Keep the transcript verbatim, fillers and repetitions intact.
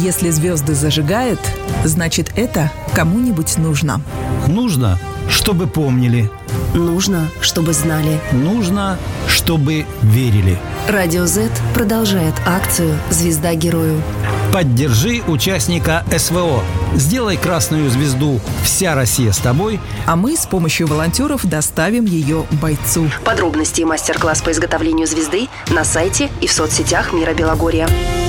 Если звезды зажигают, значит, это кому-нибудь нужно. Нужно, чтобы помнили. Нужно, чтобы знали. Нужно, чтобы верили. Радио Z продолжает акцию «Звезда герою». Поддержи участника СВО. Сделай красную звезду «Вся Россия с тобой», а мы с помощью волонтеров доставим ее бойцу. Подробности и мастер-класс по изготовлению звезды на сайте и в соцсетях Мира Белогорья.